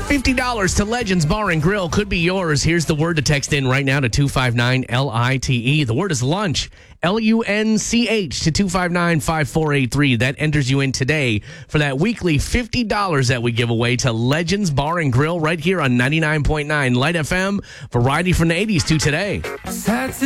$50 to Legends Bar and Grill could be yours. Here's the word to text in right now to 259-LITE. The word is lunch. LUNCH to 259-5483. That enters you in today for that weekly $50 that we give away to Legends Bar and Grill right here on 99.9 Light FM. Variety from the 80s to today.